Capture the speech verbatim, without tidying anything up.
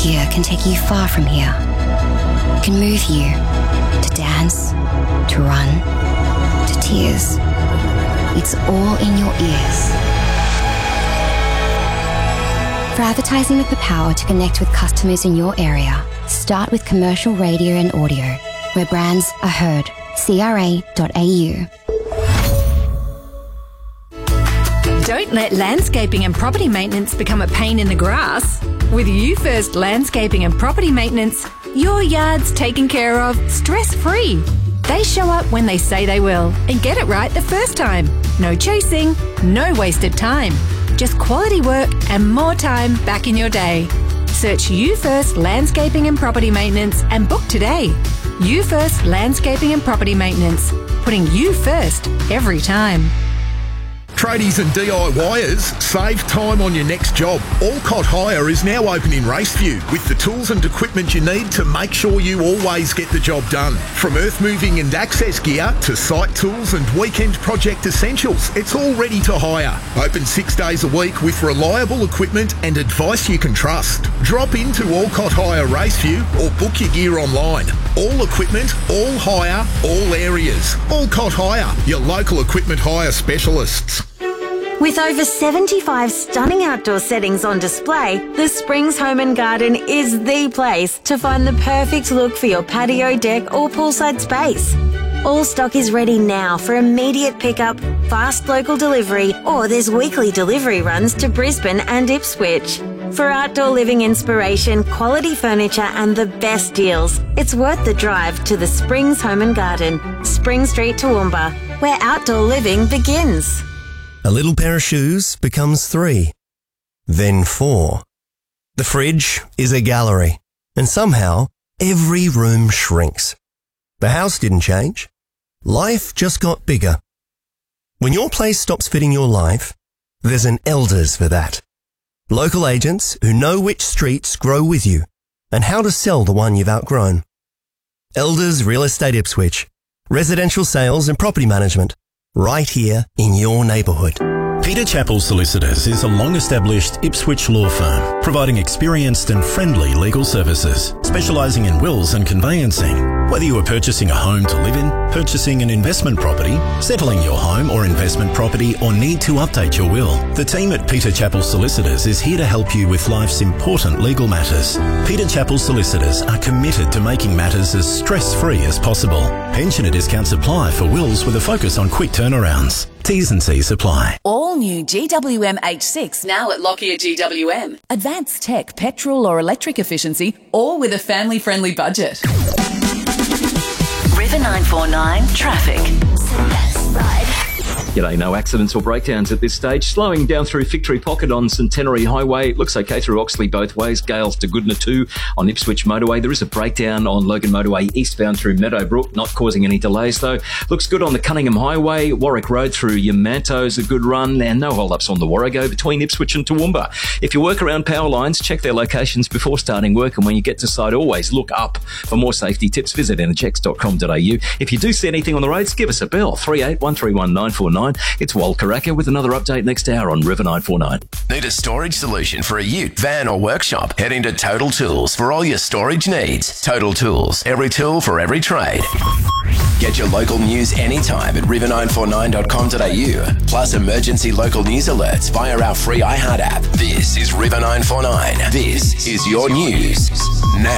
gear can take you far from here. It can move you to dance, to run, to tears. It's all in your ears. For advertising with the power to connect with customers in your area, start with commercial radio and audio, where brands are heard. C R A dot A U. Don't let landscaping and property maintenance become a pain in the grass. With You First Landscaping and Property Maintenance, your yard's taken care of stress-free. They show up when they say they will and get it right the first time. No chasing, no wasted time. Just quality work and more time back in your day. Search You First Landscaping and Property Maintenance and book today. You First Landscaping and Property Maintenance. Putting you first every time. Tradies and DIYers, save time on your next job. Alcott Hire is now open in Raceview with the tools and equipment you need to make sure you always get the job done. From earth moving and access gear to site tools and weekend project essentials, it's all ready to hire. Open six days a week with reliable equipment and advice you can trust. Drop into Alcott Hire Raceview or book your gear online. All equipment, all hire, all areas. Alcott Hire, your local equipment hire specialists. With over seventy-five stunning outdoor settings on display, the Springs Home and Garden is the place to find the perfect look for your patio, deck or poolside space. All stock is ready now for immediate pickup, fast local delivery, or there's weekly delivery runs to Brisbane and Ipswich. For outdoor living inspiration, quality furniture and the best deals, it's worth the drive to the Springs Home and Garden, Spring Street, Toowoomba, where outdoor living begins. A little pair of shoes becomes three, then four. The fridge is a gallery, and somehow every room shrinks. The house didn't change. Life just got bigger. When your place stops fitting your life, there's an Elders for that. Local agents who know which streets grow with you and how to sell the one you've outgrown. Elders Real Estate Ipswich. Residential sales and property management. Right here in your neighbourhood. Peter Chappell Solicitors is a long-established Ipswich law firm, providing experienced and friendly legal services, specialising in wills and conveyancing. Whether you are purchasing a home to live in, purchasing an investment property, settling your home or investment property, or need to update your will, the team at Peter Chappell Solicitors is here to help you with life's important legal matters. Peter Chappell Solicitors are committed to making matters as stress-free as possible. Pensioner discounts apply for wills with a focus on quick turnarounds. T's and C's apply. All new G W M H six now at Lockyer G W M. Advanced tech, petrol or electric efficiency, all with a family-friendly budget. River nine four nine traffic. G'day, no accidents or breakdowns at this stage. Slowing down through Victory Pocket on Centenary Highway. It looks okay through Oxley both ways. Gales to Goodna two on Ipswich Motorway. There is a breakdown on Logan Motorway eastbound through Meadowbrook, not causing any delays though. Looks good on the Cunningham Highway. Warwick Road through Yamanto is a good run, and no hold-ups on the Warrego between Ipswich and Toowoomba. If you work around power lines, check their locations before starting work, and when you get to site, always look up. For more safety tips, visit energex dot com dot a u. If you do see anything on the roads, give us a bell, three eight one three one nine four nine. It's Wal Karaka with another update next hour on River nine four nine. Need a storage solution for a ute, van or workshop? Head into Total Tools for all your storage needs. Total Tools, every tool for every trade. Get your local news anytime at river nine four nine dot com dot a u. Plus emergency local news alerts via our free iHeart app. This is River nine four nine. This is your news now.